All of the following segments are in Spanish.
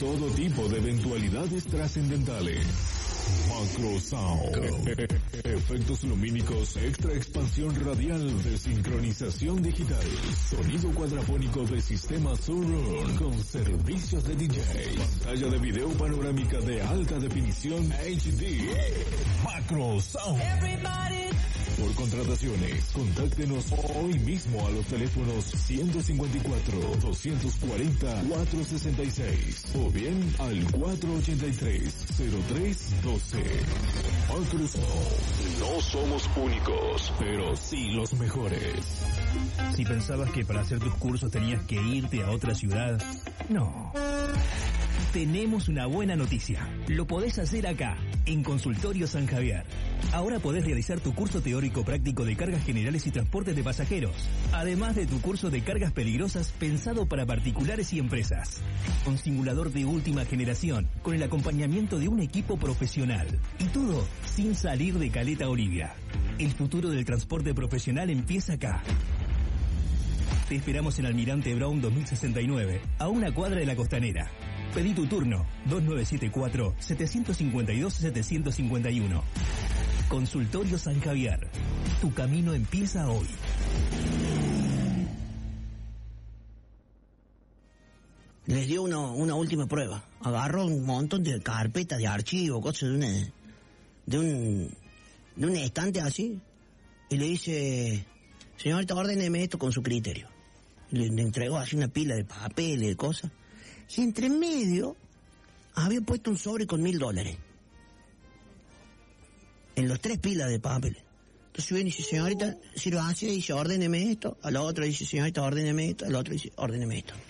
todo tipo de eventualidades trascendentales. Macro Sound. Efectos lumínicos, extra expansión radial de sincronización digital. Sonido cuadrafónico de sistema Surround con servicios de DJ. Pantalla de video panorámica de alta definición HD. Macro Sound. Por contrataciones, contáctenos hoy mismo a los teléfonos 154-240-466 o bien al 483-0312. Macro Sound. No somos únicos, pero sí los mejores. Si pensabas que para hacer tus cursos tenías que irte a otra ciudad, no. Tenemos una buena noticia. Lo podés hacer acá, en Consultorio San Javier. Ahora podés realizar tu curso teórico práctico de cargas generales y transportes de pasajeros, además de tu curso de cargas peligrosas pensado para particulares y empresas. Con simulador de última generación, con el acompañamiento de un equipo profesional. Y todo sin salir de Caleta Olivia. El futuro del transporte profesional empieza acá. Te esperamos en Almirante Brown 2069, a una cuadra de la Costanera. Pedí tu turno, 2974-752-751. Consultorio San Javier. Tu camino empieza hoy. Les dio una última prueba. Agarró un montón de carpetas de archivo, cosas de un estante así, y le dice: señorita, ordéneme esto con su criterio. Le entregó así una pila de papeles, de cosas. Y entre medio había puesto un sobre con $1,000 en los 3 pilas de papeles. Entonces viene y dice: señorita, si lo hace, dice, ordéneme esto. A la otra dice: señorita, ordéneme esto. A la otra dice: ordéneme esto.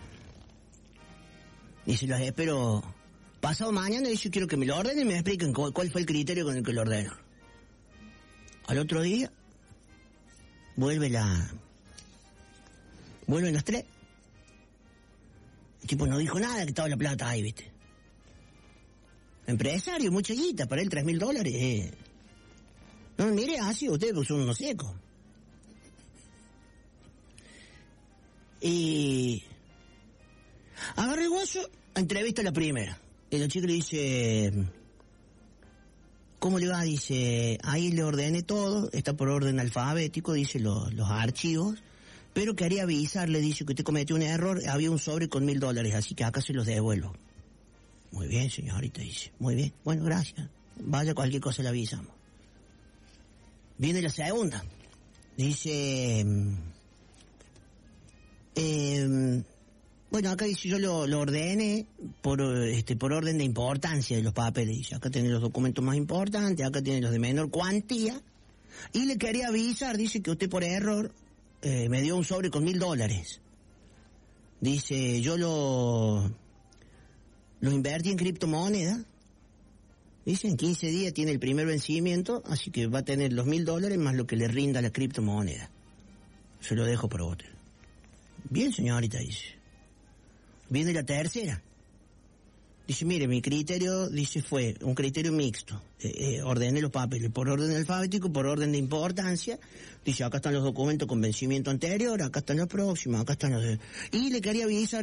Dice: las espero pasado mañana. Dice: quiero que me lo ordenen y me expliquen cuál fue el criterio con el que lo ordeno. Al otro día vuelven las 3. El tipo no dijo nada, que estaba la plata ahí, ¿viste? Empresario, mucha guita, para él $3,000. No me mire así, ustedes porque son unos secos. Y agarra el guaso, entrevista a la primera. Y la chica le dice: ¿cómo le va? Dice: ahí le ordené todo, está por orden alfabético, dice los archivos. Pero quería avisarle, dice, que usted cometió un error, había un sobre con $1,000, así que acá se los devuelvo. Muy bien, señorita, dice. Muy bien, bueno, gracias. Vaya, cualquier cosa le avisamos. Viene la segunda. Dice: bueno, acá dice, yo lo ordené por orden de importancia de los papeles. Dice: acá tiene los documentos más importantes, acá tiene los de menor cuantía. Y le quería avisar, dice, que usted por error me dio un sobre con $1,000. Dice: yo lo invertí en criptomoneda. Dice: en 15 días tiene el primer vencimiento, así que va a tener los $1,000 más lo que le rinda la criptomoneda. Se lo dejo por otro. Bien, señorita, dice. Viene la tercera. Dice: mire, mi criterio, dice, fue un criterio mixto. Ordené los papeles por orden alfabético, por orden de importancia. Dice: acá están los documentos con vencimiento anterior, acá están los próximos, acá están los... Y le quería avisar